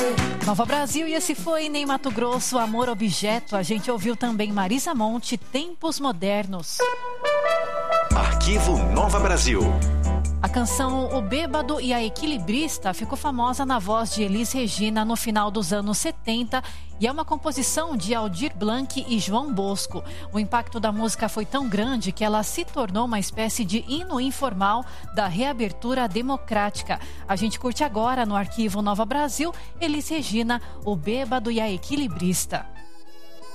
Nova Brasil, e esse foi Ney Matogrosso, Amor Objeto. A gente ouviu também Marisa Monte, Tempos Modernos. Arquivo Nova Brasil. A canção O Bêbado e a Equilibrista ficou famosa na voz de Elis Regina no final dos anos 70 e é uma composição de Aldir Blanc e João Bosco. O impacto da música foi tão grande que ela se tornou uma espécie de hino informal da reabertura democrática. A gente curte agora no Arquivo Nova Brasil, Elis Regina, O Bêbado e a Equilibrista.